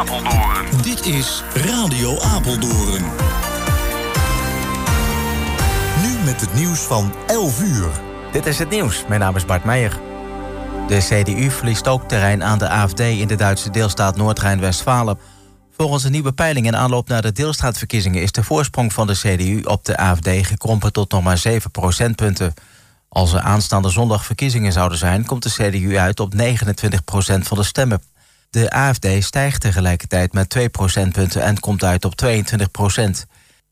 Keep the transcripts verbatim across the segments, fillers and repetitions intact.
Apeldoorn. Dit is Radio Apeldoorn. Nu met het nieuws van elf uur. Dit is het nieuws. Mijn naam is Bart Meijer. De C D U verliest ook terrein aan de A F D in de Duitse deelstaat Noord-Rijn-Westfalen. Volgens een nieuwe peiling in aanloop naar de deelstaatverkiezingen is de voorsprong van de C D U op de A F D gekrompen tot nog maar zeven procentpunten. Als er aanstaande zondag verkiezingen zouden zijn, komt de C D U uit op negenentwintig procent van de stemmen. De A F D stijgt tegelijkertijd met twee procentpunten en komt uit op tweeëntwintig procent.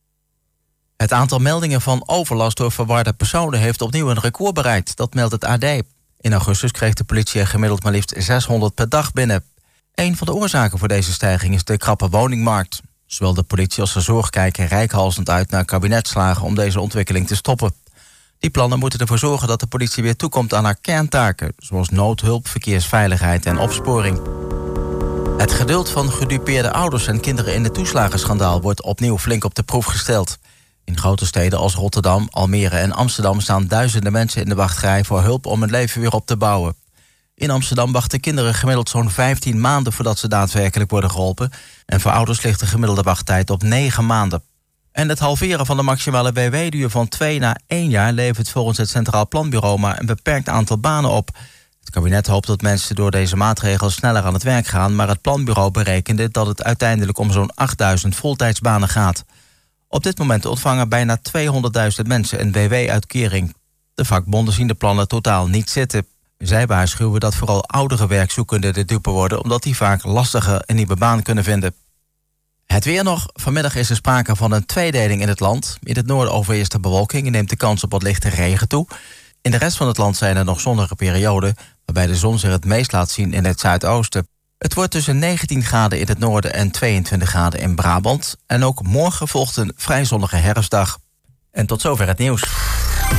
Het aantal meldingen van overlast door verwarde personen heeft opnieuw een record bereikt. Dat meldt het A D. In augustus kreeg de politie er gemiddeld maar liefst zeshonderd per dag binnen. Een van de oorzaken voor deze stijging is de krappe woningmarkt. Zowel de politie als de zorg kijken reikhalzend uit naar kabinetslagen om deze ontwikkeling te stoppen. Die plannen moeten ervoor zorgen dat de politie weer toekomt aan haar kerntaken, zoals noodhulp, verkeersveiligheid en opsporing. Het geduld van gedupeerde ouders en kinderen in het toeslagenschandaal wordt opnieuw flink op de proef gesteld. In grote steden als Rotterdam, Almere en Amsterdam staan duizenden mensen in de wachtrij voor hulp om hun leven weer op te bouwen. In Amsterdam wachten kinderen gemiddeld zo'n vijftien maanden voordat ze daadwerkelijk worden geholpen. En voor ouders ligt de gemiddelde wachttijd op negen maanden. En het halveren van de maximale W W-duur van twee naar één jaar levert volgens het Centraal Planbureau maar een beperkt aantal banen op. Het kabinet hoopt dat mensen door deze maatregel sneller aan het werk gaan, maar het planbureau berekende dat het uiteindelijk om zo'n achtduizend voltijdsbanen gaat. Op dit moment ontvangen bijna tweehonderdduizend mensen een W W-uitkering. De vakbonden zien de plannen totaal niet zitten. Zij waarschuwen dat vooral oudere werkzoekenden de dupe worden, omdat die vaak lastiger een nieuwe baan kunnen vinden. Het weer nog. Vanmiddag is er sprake van een tweedeling in het land. In het noorden overheerst de bewolking en neemt de kans op wat lichte regen toe. In de rest van het land zijn er nog zonnige perioden, waarbij de zon zich het meest laat zien in het zuidoosten. Het wordt tussen negentien graden in het noorden en tweeëntwintig graden in Brabant. En ook morgen volgt een vrij zonnige herfstdag. En tot zover het nieuws.